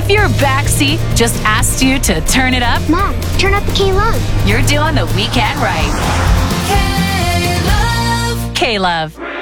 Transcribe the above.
If your backseat just asked you to turn it up, Mom, turn up the K-Love. you're doing the weekend right. K-Love. K-Love.